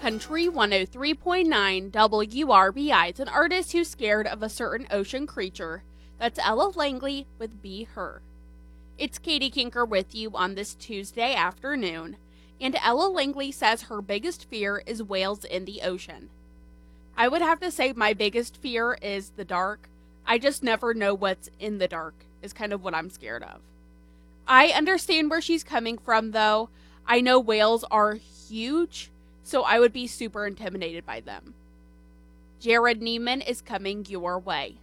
Country 103.9 WRBI is an artist who's scared of a certain ocean creature. That's Ella Langley with Be Her. It's Katie Kinker with you on this Tuesday afternoon, and Ella Langley says her biggest fear is whales in the ocean. I would have to say my biggest fear is the dark. I just never know what's in the dark, is kind of what I'm scared of. I understand where she's coming from, though. I know whales are huge, so I would be super intimidated by them. Jared Neiman is coming your way.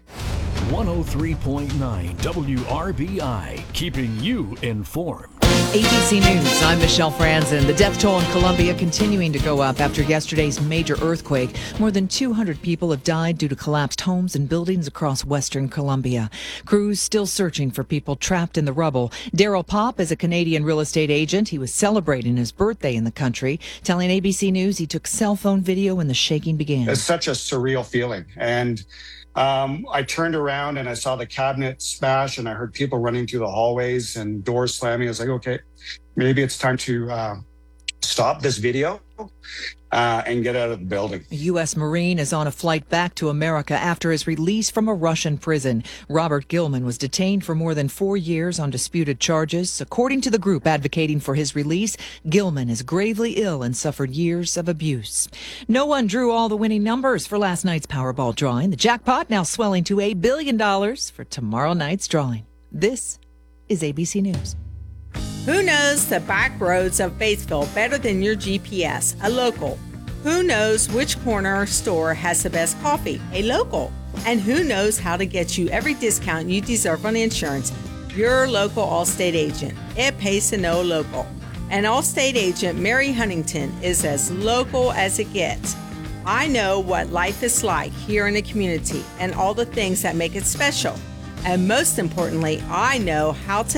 103.9 WRBI, keeping you informed. ABC News, I'm Michelle Franzen. The death toll in Colombia continuing to go up after yesterday's major earthquake. More than 200 people have died due to collapsed homes and buildings across western Colombia. Crews still searching for people trapped in the rubble. Daryl Pop is a Canadian real estate agent. He was celebrating his birthday in the country, telling ABC News he took cell phone video when the shaking began. It's such a surreal feeling. And I turned around and I saw the cabinet smash and I heard people running through the hallways and doors slamming. I was like, okay, maybe it's time to stop this video and get out of the building. A U.S. Marine is on a flight back to America after his release from a Russian prison. Robert Gilman was detained for more than 4 years on disputed charges. According to the group advocating for his release, Gilman is gravely ill and suffered years of abuse. No one drew all the winning numbers for last night's Powerball drawing. The jackpot now swelling to $1 billion for tomorrow night's drawing. This is ABC News. Who knows the back roads of Batesville better than your GPS? A local. Who knows which corner store has the best coffee? A local. And who knows how to get you every discount you deserve on insurance? Your local Allstate agent. It pays to know a local. And Allstate agent Mary Huntington is as local as it gets. I know what life is like here in the community and all the things that make it special. And most importantly, I know how to